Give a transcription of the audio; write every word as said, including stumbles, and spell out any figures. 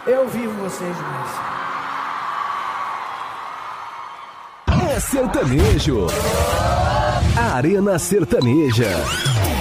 Eu vivo vocês demais. É sertanejo. Arena Sertaneja.